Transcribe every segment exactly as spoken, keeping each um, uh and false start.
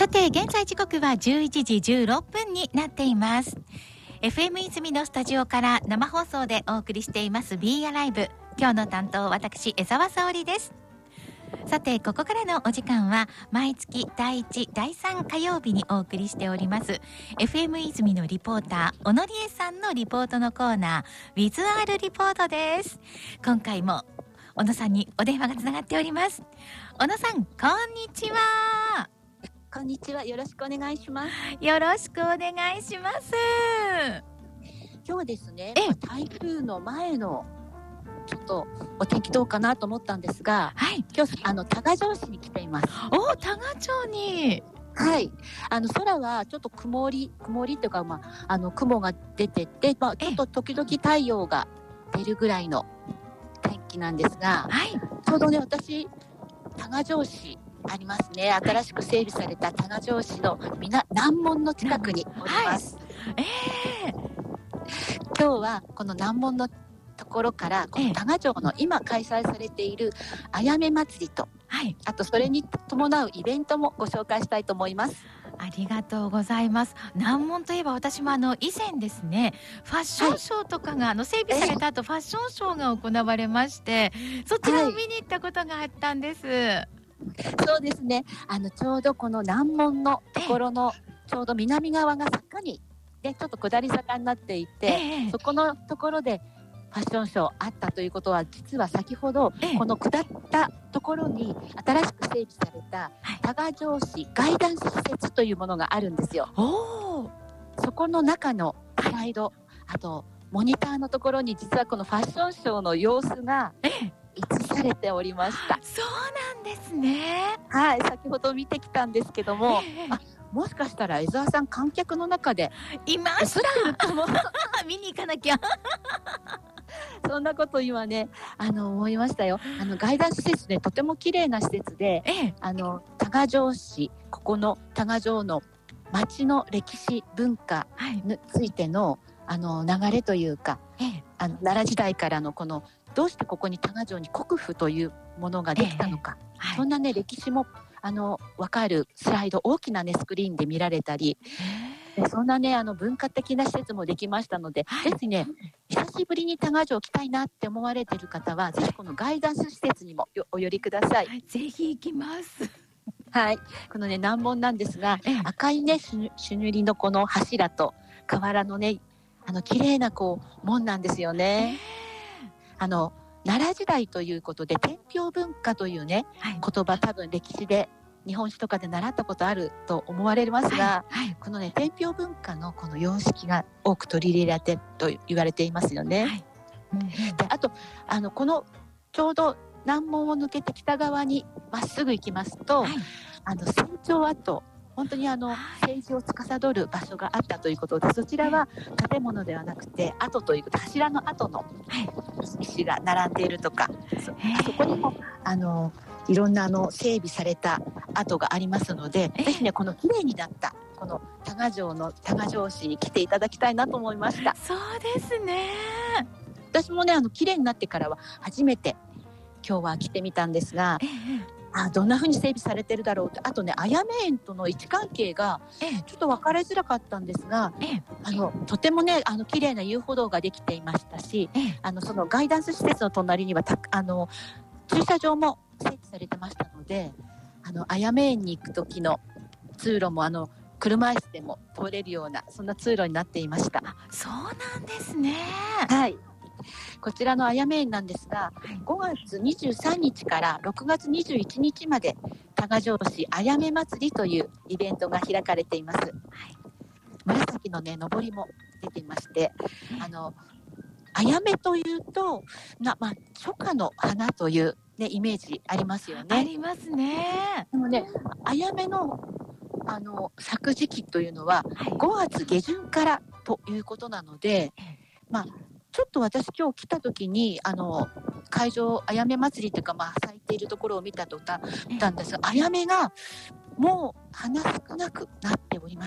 さて現在時刻はじゅういちじじゅうろっぷんになっています。 エフエム 泉のスタジオから生放送でお送りしています Be Alive。 今日の担当私江澤沙織です。さてここからのお時間は毎月だいいちだいさん火曜日にお送りしております エフエム 泉のリポーター小野理恵さんのリポートのコーナー With R リポートです。今回も小野さんにお電話がつながっております。小野さん、こんにちは。 こんにちは、よろしくお願いします。 よろしくお願いします。 今日はですね、まあ、台風の前のちょっとお天気どうかなと思ったんですが、はい、今日あの多賀城市に来ています。 お、多賀町に。 はい、あの空はちょっと曇り曇りというか、まあ、あの雲が出てて、まあ、ちょっと時々太陽が出るぐらいの天気なんですが、はい、ちょうどね、私多賀城市ありますね。新しく整備された多賀城市の南門の近くにおります。はい、えー、今日はこの南門のところからこの多賀城の今開催されているあやめ祭りと、はい、あとそれに伴うイベントもご紹介したいと思います。 ありがとうございます。南門といえば私もあの以前ですね、ファッションショーとかが、はい、あの整備された後ファッションショーが行われまして、そちらを見に行ったことがあったんです。はい、 そうですね、あのちょうどこの南門のところのちょうど南側が坂にでちょっと下り坂になっていて、ええ、そこのところでファッションショーあったということは、実は先ほど、ええ、この下ったところに新しく整備された多賀城市ガイダンス施設というものがあるんですよ。おそこの中のスライド、あとモニターのところに実はこのファッションショーの様子が、ええ映されておりました。 そうなんですね。 はい、先ほど見てきたんですけども、えー、あ、もしかしたら江澤さん観客の中でいました見に行かなきゃそんなこと今ね、あの思いましたよ。あのガイダンス施設でとても綺麗な施設で、えー、あの多賀城市、ここの多賀城の町の歴史文化についての、はい、あの流れというか、えー、あの奈良時代からのこのどうしてここに多賀城に国府というものができたのか、えーはい、そんなね歴史もあの分かるスライド、大きなねスクリーンで見られたり、えー、そんなねあの文化的な施設もできましたので、はい、ぜひね久しぶりに多賀城来たいなって思われている方はぜひこのガイダンス施設にもお寄りください。 ぜひ行きますはい、このね南門なんですが、えー、赤いね朱塗りのこの柱と瓦のねあの綺麗なこう門なんですよね。えーあの奈良時代ということで天平文化というね、はい、言葉多分歴史で日本史とかで習ったことあると思われますが、はいはい、このね天平文化のこの様式が多く取り入れられてと言われていますよね。はいうん、であとあのこのちょうど南門を抜けて北側にまっすぐ行きますと、はい、あの清張跡、本当にあの政治を司る場所があったということで、そちらは建物ではなくて跡ということ、柱の跡の石が並んでいるとか、そ, そこにもあのいろんなあの整備された跡がありますので、ぜひねこの綺麗になったこの多賀城の多賀城市に来ていただきたいなと思いました。 そうですね。 私もねあの綺麗になってからは初めて今日は来てみたんですが、ええあどんな風に整備されてるだろうって、あとねあやめ園との位置関係がちょっと分かりづらかったんですが、ええ、あのとてもねあの綺麗な遊歩道ができていましたし、ええ、あのそのガイダンス施設の隣にはたあの駐車場も整備されてましたので、あのあやめ園に行く時の通路もあの車椅子でも通れるようなそんな通路になっていました。 あ、そうなんですね。 はい、こちらのあやめ園なんですが、ごがつにじゅうさんにちからろくがつにじゅういちにちまで多賀城市あやめ祭りというイベントが開かれています。はい、紫のね上りも出ていまして、あのあやめというとな、まあ、初夏の花という、ね、イメージありますよね。 ありますね。 でもねあやめのあの咲く時期というのはごがつげじゅんからということなので、まあちょっと私今日来た時にあの会場あやめ祭りというか、まあ、咲いているところを見たとたんですが、あやめがもう花少なくなっておりました。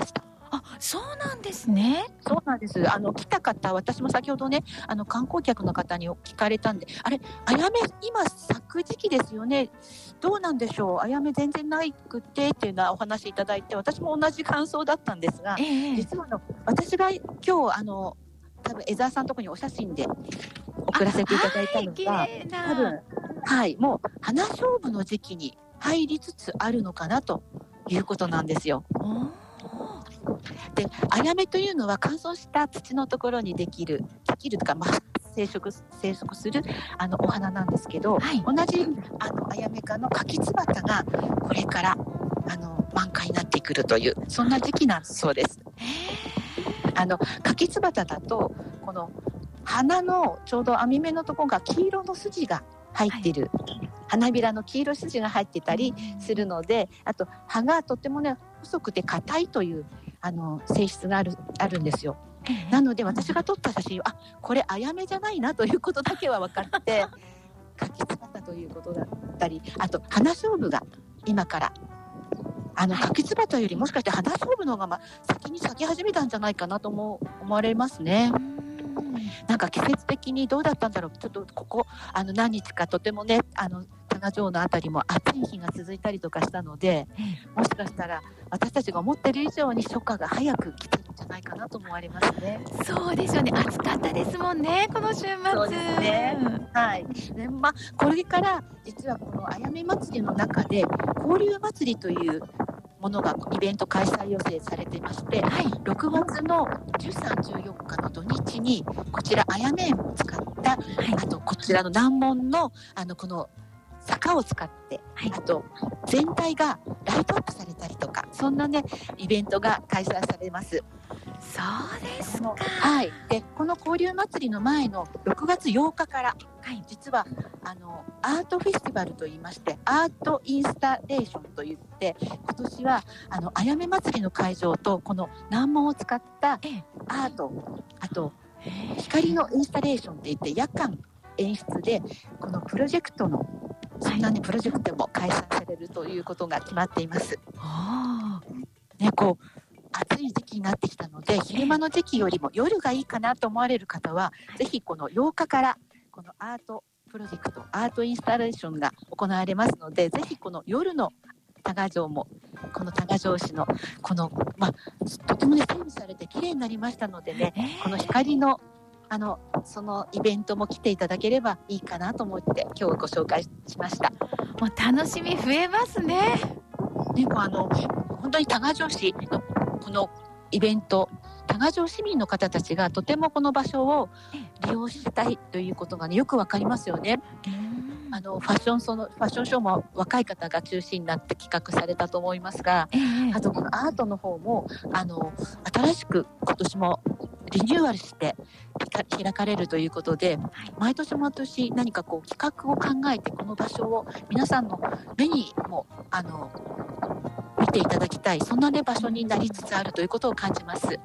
あ、そうなんですね。 そうなんです。あの来た方、私も先ほどね、あの観光客の方に聞かれたんで、あれ、あやめ今咲く時期ですよね。どうなんでしょう。あやめ全然ないくてっていうのはお話いただいて、私も同じ感想だったんですが、 ええ、 実はあの私が今日あの多分江澤さんのところにお写真で送らせていただいたのが、 はい、綺麗な。 多分はいもう花菖蒲の時期に入りつつあるのかなということなんですよ。で、アヤメというのは乾燥した土のところにできるできるとか、まあ、生殖生息するあのお花なんですけど、はい、同じあのアヤメ科のカキツバタがこれからあの満開になってくるというそんな時期なんそうです。あのカキツバタだとこの花のちょうど網目のところが黄色の筋が入っている、はい、花びらの黄色い筋が入ってたりするので、あと葉がとてもね細くて硬いというあの性質があるあるんですよ。なので私が撮った写真は、あ、これアヤメじゃないなということだけは分かってカキツバタということだったり、あと花菖蒲が今からあのカキツバタよりもしかして花菖蒲の方が、ま、先に咲き始めたんじゃないかなとも思われますね。なんか季節的にどうだったんだろう。ちょっとここあの何日かとてもねあの多賀城のあたりも暑い日が続いたりとかしたので、もしかしたら私たちが思ってる以上に初夏が早く来てるんじゃないかなと思われますね。 そうですよね。暑かったですもんね、この週末。 そうですね。はい。で、まあこれから実はこのあやめ祭りの中で交流祭りというものがイベント開催予定されていまして、はい、ろくがつのじゅうさん、じゅうよっかの土日にこちらあやめ園を使った、はい、あとこちらの南門のあのこの坂を使って、はい、あと全体がライトアップされたりとか、そんなねイベントが開催されます。 そうですか。 はい。で、この交流祭りの前のろくがつようかから、はい、実はあのアートフェスティバルといいまして、アートインスタレーションといって、今年はあのあやめ祭りの会場とこの南門を使ったアート、あと光のインスタレーションっていって夜間演出でこのプロジェクトのそんなにプロジェクトも開催されるということが決まっています。あね、こう暑い時期になってきたので、昼間の時期よりも夜がいいかなと思われる方は、ぜひこのようかからこのアートプロジェクト、アートインスタレーションが行われますので、ぜひこの夜の多賀城もこの多賀城市のこの、まあ、とてもね整備されて綺麗になりましたのでね、この光のあのそのイベントも来ていただければいいかなと思って今日ご紹介しました。 もう楽しみ増えますね。 でもあの本当に多賀城市のこのイベント、多賀城市民の方たちがとてもこの場所を利用したいということが、ね、よくわかりますよね。あのファッションそのファッションショーも若い方が中心になって企画されたと思いますが、あとこのアートの方もあの新しく今年もリニューアルして開かれるということで、毎年毎年何かこう企画を考えてこの場所を皆さんの目にもあの見ていただきたい、そんな、ね、場所になりつつあるということを感じます。はい。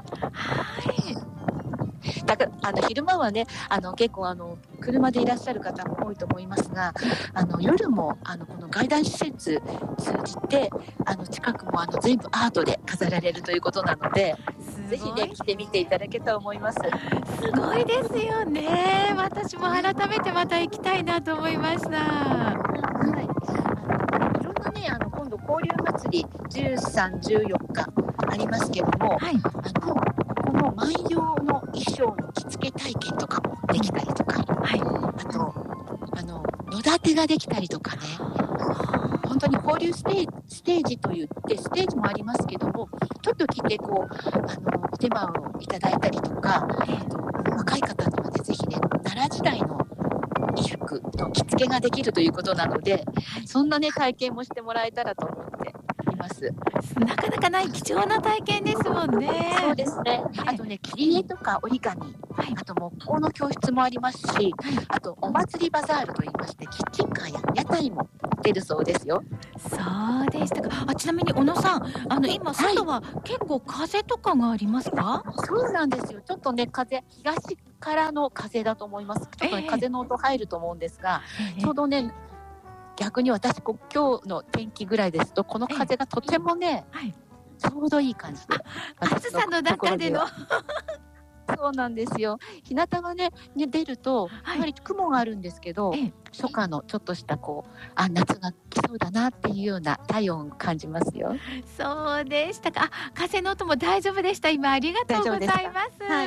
だからあの昼間はねあの結構あの車でいらっしゃる方も多いと思いますが、あの夜もあのこの外来施設通じてあの近くもあの全部アートで飾られるということなので、ぜひね来てみていただけたらと思います。 すごいですよね。私も改めてまた行きたいなと思いました。 はい。あのいろんなねあの今度交流祭りじゅうさん、じゅうよっかありますけども、はい、あのこの万葉の衣装の着付け体験とかもできたりとか、はい、あとあの野立てができたりとかね、本当に交流ステージ、ステージといってステージもありますけども、ちょっと来てこうあの手間をいただいたりとか、えー、と若い方にはねぜひね奈良時代の衣服の着付けができるということなので、そんなね体験もしてもらえたらと思っています。 なかなかない貴重な体験ですもんね。 そうですね。あとね切り絵とか折り紙、はい、あと木工の教室もありますし、はい、あとお祭りバザールといいましてキッチンカーや屋台も出るそうですよ。 そうでしたか。あ、ちなみに小野さん、あの今外は結構風とかがありますか？ はい、そうなんですよ。ちょっとね風東からの風だと思います。ちょっとね、えー、風の音入ると思うんですが、えー、ちょうどね逆に私今日の天気ぐらいですとこの風がとてもね、えーはい、 ちょうどいい感じで、 暑さの中でのそうなんですよ。日向はね、ね出ると、 はい、 やはり雲があるんですけど、 ええ、 初夏のちょっとしたこう、あ、夏が来そうだなっていうような体温を感じますよ。 そうでしたか。あ、風の音も大丈夫でした。今ありがとうございます。 はい。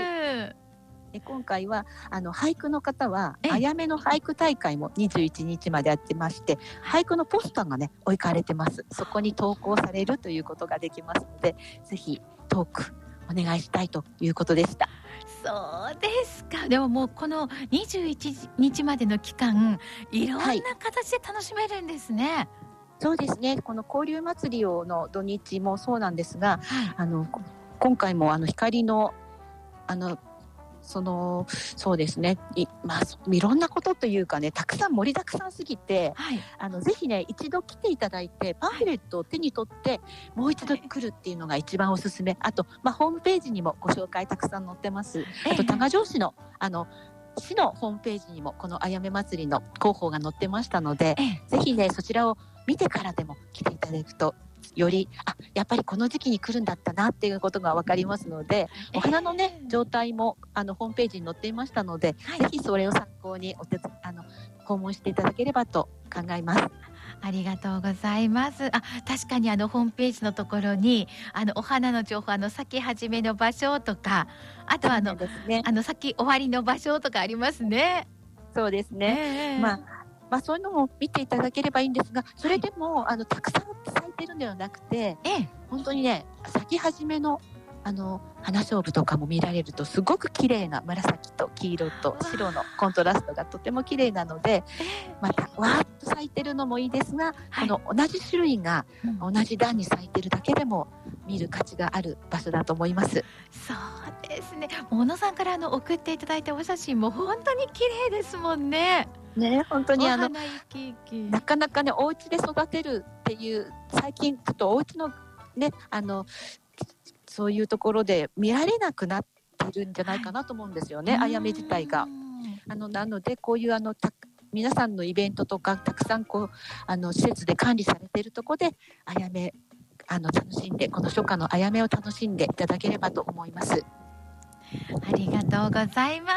で今回はあの俳句の方はええ、 あやめの俳句大会もにじゅういちにちまでやってまして、俳句のポスターがね置いかれてます。そこに投稿されるということができますので、ぜひトークお願いしたいということでした。 そうですか。でももうこのにじゅういちにちまでの期間、いろんな形で楽しめるんですね。はい、 そうですね。この交流祭りをの土日もそうなんですが、はい、あの今回もあの光のあのそのそうですね、い、まあ、いろんなことというかね、たくさん盛りだくさんすぎて、はい、あのぜひね一度来ていただいてパンフレットを手に取ってもう一度来るっていうのが一番おすすめ。あと、まあ、ホームページにもご紹介たくさん載ってます。あと多賀城市のあの市のホームページにもこのあやめ祭りの広報が載ってましたので、ぜひねそちらを見てからでも来ていただくとよりあやっぱりこの時期に来るんだったなっていうことが分かりますので、お花のね状態もあのホームページに載っていましたので、はい、ぜひそれを参考にお手あの訪問していただければと考えます。 ありがとうございます。あ、確かにあのホームページのところにあのお花の情報、あの咲き始めの場所とか、あとはあの、ね、あの咲き終わりの場所とかありますね。 そうですね、えー、まあまあ、そういうのも見ていただければいいんですが、それでも、はい、あのたくさん咲いてるんではなくて、ええ、本当にね咲き始めのあの花菖蒲とかも見られるとすごく綺麗な紫と黄色と白のコントラストがとても綺麗なので、またわーっと咲いてるのもいいですが、はい、この同じ種類が同じ段に咲いてるだけでも見る価値がある場所だと思います。 そうですね。小野さんからあの送っていただいたお写真も本当に綺麗ですもんね。 ね、本当にあのなかなかねお家で育てるっていう最近ちょっとお家のねあのそういうところで見られなくなってるんじゃないかなと思うんですよね、はい、あやめ自体が。あのなのでこういうあのた皆さんのイベントとかたくさんこうあの施設で管理されているところであやめあの楽しんでこの初夏のあやめを楽しんでいただければと思います。 ありがとうございます。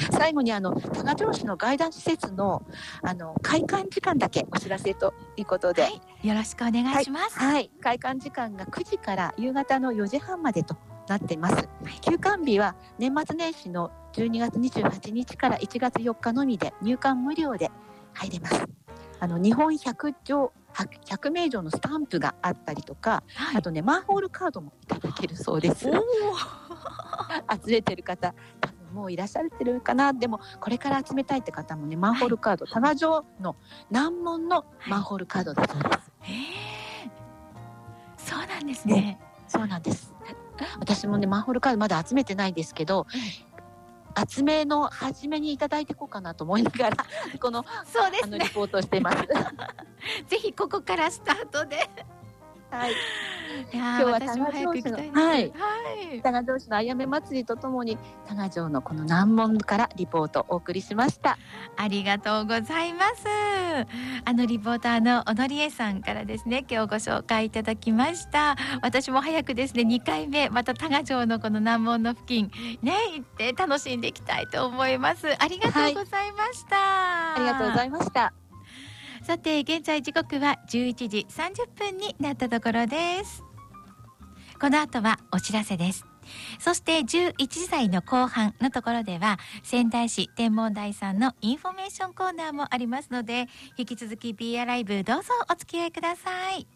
最後にあの多賀城市のガイダンス施設のあの開館時間だけお知らせということで、はい、 よろしくお願いします。 はい、はい、開館時間がくじから夕方のよじはんまでとなっています。はい、休館日は年末年始のじゅうにがつにじゅうはちにちからいちがつよっかのみで入館無料で入れます。あの日本百条ひゃくめいじょうのスタンプがあったりとか、はい、あとねマンホールカードもいただけるそうです。集めてる方多分もういらっしゃってるかな。でもこれから集めたいって方もねマンホールカード、はい、多賀城の難問のマンホールカードだそうです。 へー、そうなんですね。ね、 そうなんです。私もねマンホールカードまだ集めてないんですけど、集めの初めにいただいていこうかなと思いながらこの、 そうですね、 あのリポートをしていますぜひここからスタートではい、 いや今日は多賀城市の、 はい、多賀城市のあやめ祭りとともに多賀城のこの難問からリポートをお送りしました。 ありがとうございます。あのリポーターの小野理恵さんからですね今日ご紹介いただきました。私も早くですねにかいめまた多賀城のこの難問の付近ね行って楽しんでいきたいと思います。ありがとうございました、はい、ありがとうございました。 さて現在時刻はじゅういちじさんじゅっぷんになったところです。この後はお知らせです。そしてじゅういちじ台の後半のところでは仙台市天文台さんのインフォメーションコーナーもありますので引き続き ビーアール ライブどうぞお付き合いください。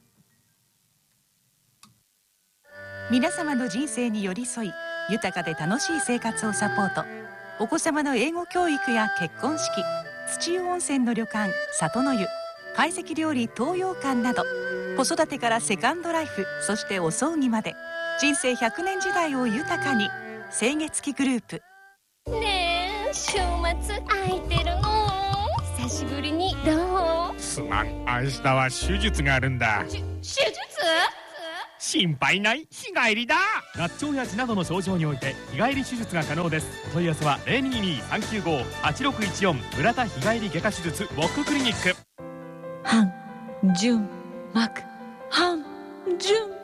皆様の人生に寄り添い豊かで楽しい生活をサポート。お子様の英語教育や結婚式、土湯温泉の旅館里の湯、懐石料理東洋館など子育てからセカンドライフ、そしてお葬儀まで人生ひゃくねん時代を豊かに。清月期グループ。 ねえ週末空いてるの？久しぶりにどう？ すまん、明日は手術があるんだ。 手術？ 心配ない、日帰りだ。合腸や痔などの症状において日帰り手術が可能です。お問い合わせは ゼロにーにーさんきゅうごーはちろくいちよん 村田日帰り外科手術ウォッククリニック。 半純膜半準